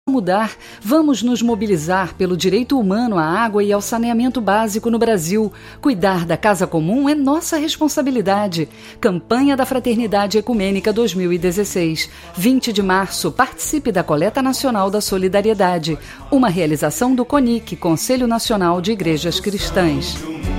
Mudar, vamos nos mobilizar pelo direito humano à água e ao saneamento básico no Brasil. Cuidar da casa comum é nossa responsabilidade. Campanha da Fraternidade Ecumênica 2016. 20 de março, participe da Coleta Nacional da Solidariedade. Uma realização do CONIC, Conselho Nacional de Igrejas Cristãs.